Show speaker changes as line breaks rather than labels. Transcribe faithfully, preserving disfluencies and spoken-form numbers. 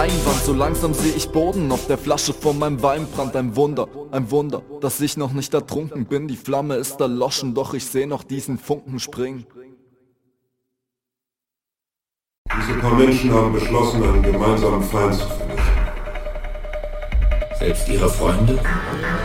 Einwand, so langsam seh ich Boden auf der Flasche von meinem Weinbrand. Ein Wunder, ein Wunder, dass ich noch nicht ertrunken bin. Die Flamme ist erloschen, doch ich seh noch diesen Funken springen.
Diese paar Menschen haben beschlossen, einen gemeinsamen Feind zu vernichten.
Selbst ihre Freunde?